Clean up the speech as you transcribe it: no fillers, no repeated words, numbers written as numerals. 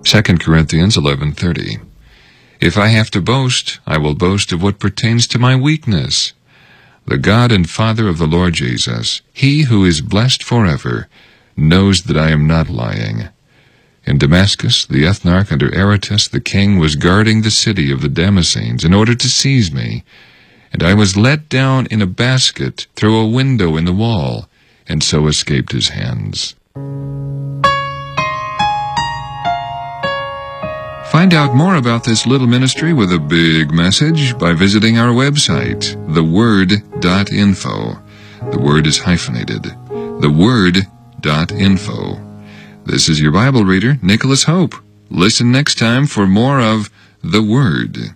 2 Corinthians 11:30. If I have to boast, I will boast of what pertains to my weakness. The God and Father of the Lord Jesus, He who is blessed forever, knows that I am not lying. In Damascus, the ethnarch under Aretas the king was guarding the city of the Damascenes in order to seize me, and I was let down in a basket through a window in the wall, and so escaped his hands. Find out more about this little ministry with a big message by visiting our website, theword.info. The word is hyphenated. theword.info. This is your Bible reader, Nicholas Hope. Listen next time for more of The Word.